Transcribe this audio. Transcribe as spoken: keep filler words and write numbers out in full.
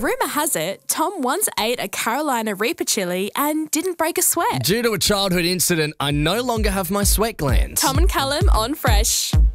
rumour has it Tom once ate a Carolina Reaper chili and didn't break a sweat. Due to a childhood incident, I no longer have my sweat glands. Tom and Callum on Fresh.